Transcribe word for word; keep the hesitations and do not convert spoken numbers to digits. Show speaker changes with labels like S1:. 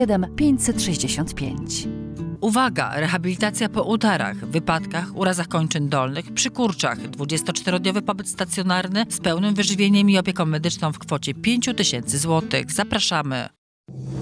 S1: siedem pięćset sześćdziesiąt pięć.
S2: Uwaga! Rehabilitacja po udarach, wypadkach, urazach kończyn dolnych, przy kurczach. dwudziestoczterodniowy pobyt stacjonarny z pełnym wyżywieniem i opieką medyczną w kwocie pięć tysięcy złotych. Zapraszamy!